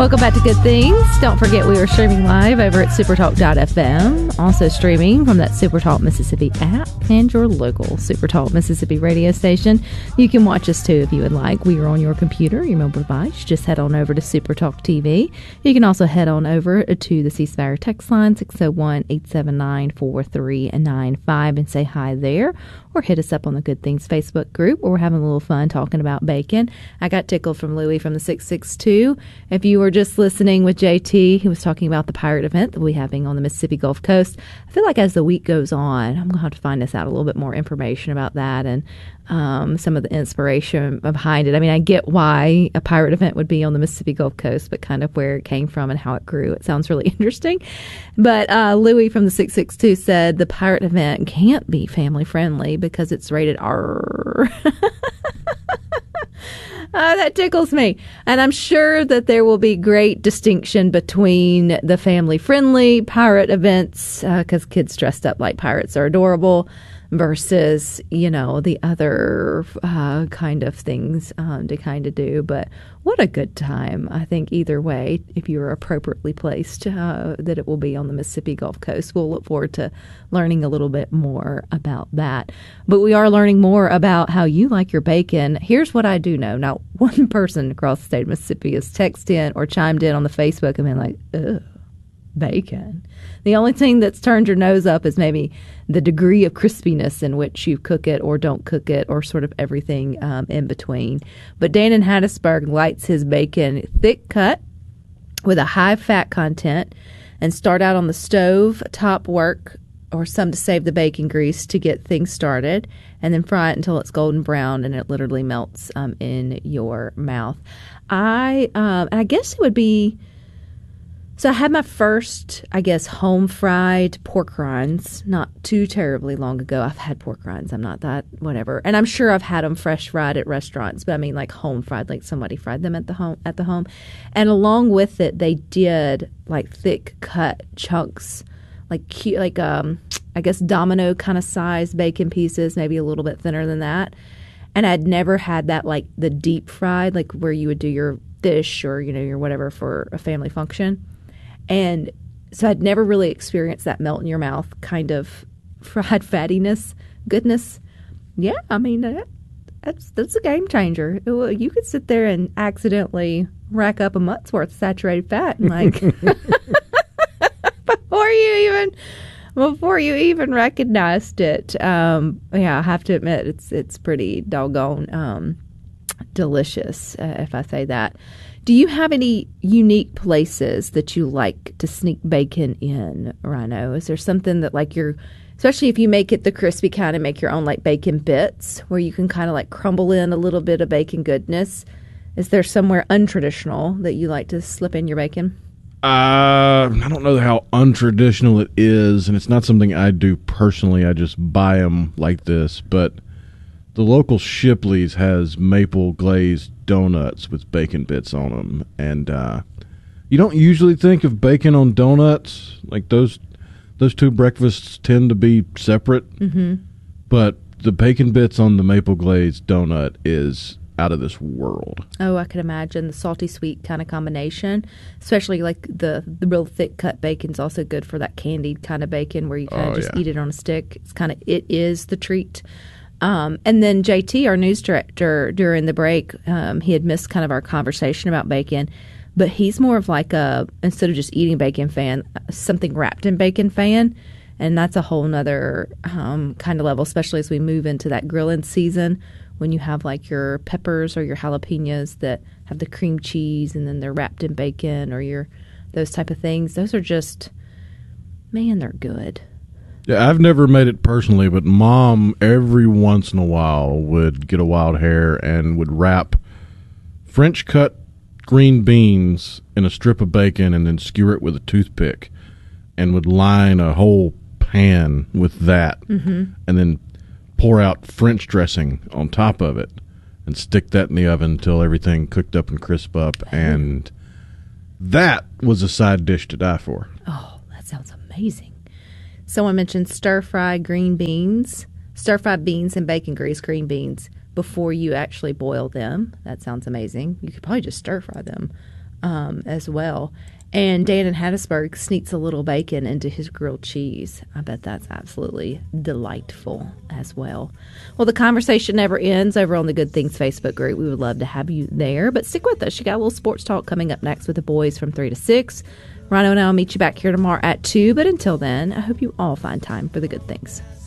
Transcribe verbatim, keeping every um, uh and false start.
Welcome back to Good Things. Don't forget we are streaming live over at supertalk dot f m. Also streaming from that Supertalk Mississippi app and your local Supertalk Mississippi radio station. You can watch us too if you would like. We are on your computer, your mobile device. Just head on over to Supertalk T V. You can also head on over to the C Spire text line six oh one, eight seven nine, four three nine five and say hi there. Or hit us up on the Good Things Facebook group where we're having a little fun talking about bacon. I got tickled from Louie from the six six two. If you were just listening with J T, he was talking about the pirate event that we're having on the Mississippi Gulf Coast. I feel like as the week goes on, I'm going to have to find us out a little bit more information about that and um, some of the inspiration behind it. I mean, I get why a pirate event would be on the Mississippi Gulf Coast, but kind of where it came from and how it grew. It sounds really interesting. But uh, Louie from the six six two said the pirate event can't be family friendly because it's rated R. Uh, that tickles me. And I'm sure that there will be great distinction between the family-friendly pirate events, because uh, kids dressed up like pirates are adorable, versus, you know, the other uh, kind of things um, to kind of do. But what a good time. I think either way, if you're appropriately placed, uh, that it will be on the Mississippi Gulf Coast. We'll look forward to learning a little bit more about that. But we are learning more about how you like your bacon. Here's what I do know. Not one person across the state of Mississippi has texted in or chimed in on the Facebook and been like, ugh, bacon. The only thing that's turned your nose up is maybe the degree of crispiness in which you cook it or don't cook it, or sort of everything um, in between. But Dan in Hattiesburg likes his bacon thick cut with a high fat content and start out on the stove top work, or some to save the bacon grease to get things started, and then fry it until it's golden brown and it literally melts um, in your mouth. I um, I guess it would be... So I had my first, I guess, home-fried pork rinds not too terribly long ago. I've had pork rinds. I'm not that, whatever. And I'm sure I've had them fresh-fried at restaurants, but I mean like home-fried, like somebody fried them at the home. At the home. And along with it, they did like thick-cut chunks, like cute, like um, I guess domino kind of size bacon pieces, maybe a little bit thinner than that. And I'd never had that, like the deep-fried, like where you would do your fish or, you know, your whatever for a family function. And so I'd never really experienced that melt in your mouth kind of fried fattiness, goodness. Yeah, I mean, that, that's that's a game changer. It, you could sit there and accidentally rack up a month's worth of saturated fat and like before you even before you even recognized it. Um, yeah, I have to admit it's it's pretty doggone um, delicious, uh, if I say that. Do you have any unique places that you like to sneak bacon in, Rhino? Is there something that like you're, especially if you make it the crispy kind and make your own like bacon bits where you can kind of like crumble in a little bit of bacon goodness? Is there somewhere untraditional that you like to slip in your bacon? Uh, I don't know how untraditional it is, and it's not something I do personally. I just buy them like this, but the local Shipley's has maple glazed donuts with bacon bits on them, and uh, you don't usually think of bacon on donuts. Like those, those two breakfasts tend to be separate. Mm-hmm. But the bacon bits on the maple glazed donut is out of this world. Oh, I could imagine the salty sweet kind of combination, especially like the the real thick cut bacon's also good for that candied kind of bacon where you kind of oh, just yeah. eat it on a stick. It's kind of it is the treat. Um, and then J T, our news director, during the break, um, he had missed kind of our conversation about bacon, but he's more of like a, instead of just eating bacon fan, something wrapped in bacon fan. And that's a whole nother um, kind of level, especially as we move into that grilling season when you have like your peppers or your jalapenos that have the cream cheese and then they're wrapped in bacon, or your those type of things. Those are just, man, they're good. Yeah, I've never made it personally, but Mom every once in a while would get a wild hair and would wrap French cut green beans in a strip of bacon and then skewer it with a toothpick, and would line a whole pan with that, mm-hmm. and then pour out French dressing on top of it and stick that in the oven until everything cooked up and crisp up, and that was a side dish to die for. Oh, that sounds amazing. Someone mentioned stir-fried green beans, stir-fried beans and bacon grease green beans before you actually boil them. That sounds amazing. You could probably just stir-fry them. um, as well. And Dan in Hattiesburg sneaks a little bacon into his grilled cheese. I bet that's absolutely delightful as well. Well, the conversation never ends over on the Good Things Facebook group. We would love to have you there. But stick with us. You got a little sports talk coming up next with the boys from three to six. Rhino and I will meet you back here tomorrow at two. But until then, I hope you all find time for the good things.